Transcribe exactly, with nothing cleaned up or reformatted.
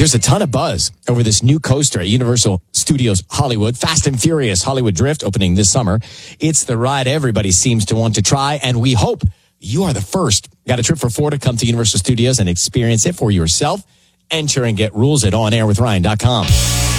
There's a ton of buzz over this new coaster at Universal Studios Hollywood, Fast and Furious Hollywood Drift, opening this summer. It's the ride everybody seems to want to try, and we hope you are the first. Got a trip for four to come to Universal Studios and experience it for yourself? Enter and get rules at on air with ryan dot com.